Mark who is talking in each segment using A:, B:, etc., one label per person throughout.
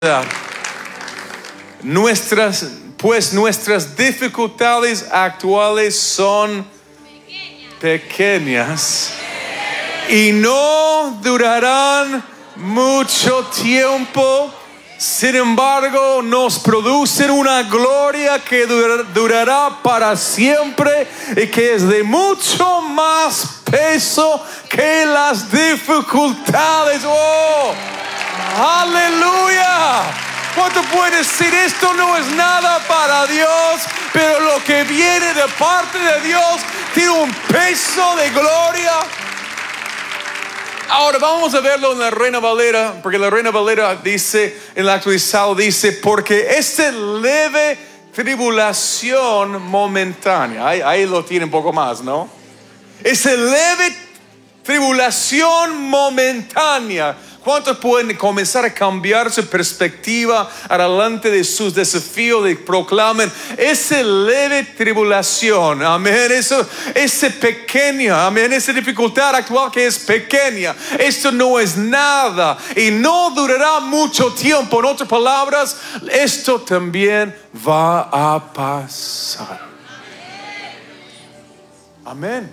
A: Nuestras dificultades actuales son pequeñas y no durarán mucho tiempo. Sin embargo, nos producen una gloria que durará para siempre y que es de mucho más peso que las dificultades. ¡Oh! ¡Aleluya! ¿Cuánto puede decir esto no es nada para Dios? Pero lo que viene de parte de Dios tiene un peso de gloria. Ahora vamos a verlo en la Reina Valera, porque la Reina Valera dice, en el actualizado dice, porque esta leve tribulación momentánea, ahí lo tiene un poco más, ¿no? Esa leve tribulación momentánea. ¿Cuántos pueden comenzar a cambiar su perspectiva adelante de sus desafíos y proclamen esa leve tribulación? Amén. Esa pequeña, amén. Esa dificultad actual que es pequeña. Esto no es nada y no durará mucho tiempo. En otras palabras, esto también va a pasar. Amén.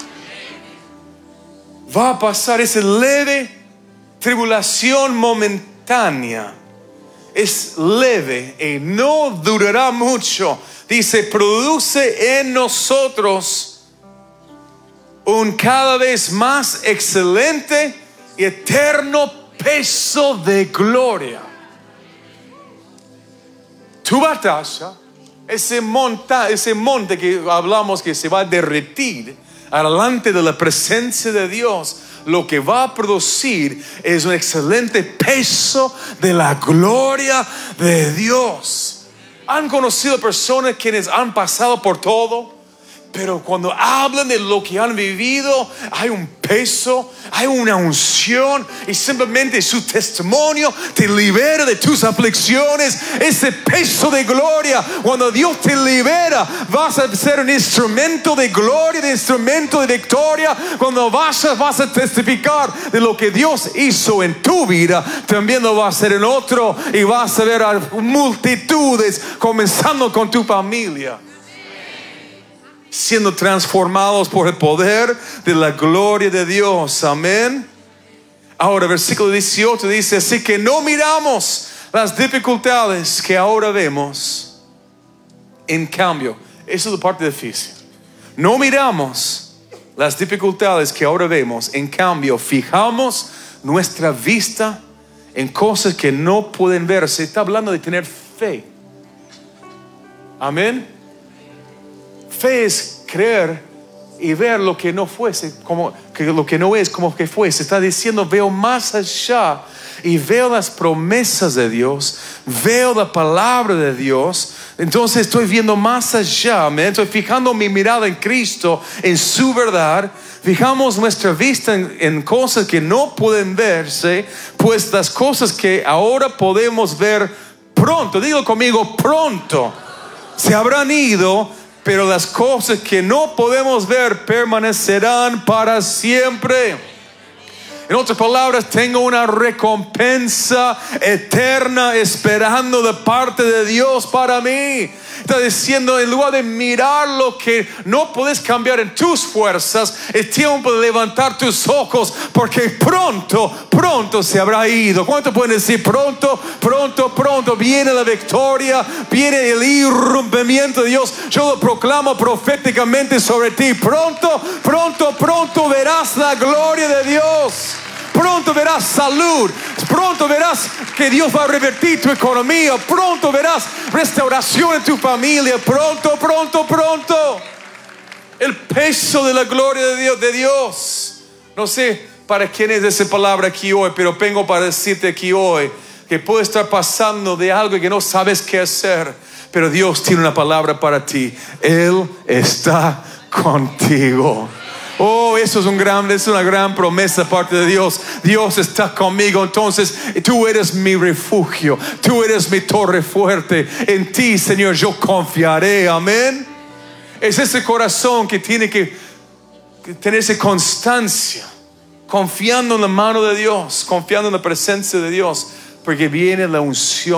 A: Va a pasar esa leve tribulación momentánea. Es leve y no durará mucho. Dice, produce en nosotros un cada vez más excelente y eterno peso de gloria. Tu batalla, ese monte que hablamos que se va a derretir adelante de la presencia de Dios, lo que va a producir es un excelente peso de la gloria de Dios. ¿Han conocido personas quienes han pasado por todo? Pero cuando hablan de lo que han vivido, hay un peso, hay una unción y simplemente su testimonio te libera de tus aflicciones. Ese peso de gloria, cuando Dios te libera, vas a ser un instrumento de gloria, de instrumento de victoria. Cuando vas a testificar de lo que Dios hizo en tu vida, también lo va a hacer en otro y vas a ver a multitudes, comenzando con tu familia, siendo transformados por el poder de la gloria de Dios. Amén. Ahora versículo 18 dice, así que no miramos las dificultades que ahora vemos. En cambio, eso es la parte difícil. No miramos las dificultades que ahora vemos. En cambio, fijamos nuestra vista en cosas que no pueden verse. Está hablando de tener fe. Amén. Fe es creer y ver lo que no fuese, como que lo que no es como que fuese. Está diciendo, veo más allá y veo las promesas de Dios, veo la palabra de Dios. Entonces estoy viendo más allá, ¿me? Estoy fijando mi mirada en Cristo, en su verdad. Fijamos nuestra vista en cosas que no pueden verse, pues las cosas que ahora podemos ver pronto, digo conmigo, pronto se habrán ido. Pero las cosas que no podemos ver permanecerán para siempre. En otras palabras, tengo una recompensa eterna esperando de parte de Dios para mí. Está diciendo, en lugar de mirar lo que no puedes cambiar en tus fuerzas, es tiempo de levantar tus ojos, porque pronto se habrá ido. ¿Cuánto pueden decir pronto? Viene la victoria, viene el irrumpimiento de Dios. Yo lo proclamo proféticamente sobre ti. Pronto verás la gloria de Dios. Pronto verás salud. Pronto verás que Dios va a revertir tu economía. Pronto verás restauración en tu familia. Pronto. El peso de la gloria de Dios. No sé para quién es esa palabra aquí hoy, pero vengo para decirte aquí hoy que puede estar pasando de algo que no sabes qué hacer, pero Dios tiene una palabra para ti. Él está contigo. Oh, eso es una gran promesa de parte de Dios. Dios está conmigo. Entonces tú eres mi refugio, tú eres mi torre fuerte. En ti, Señor, yo confiaré. Amén. Es ese corazón que tiene que tener esa constancia, confiando en la mano de Dios, confiando en la presencia de Dios, porque viene la unción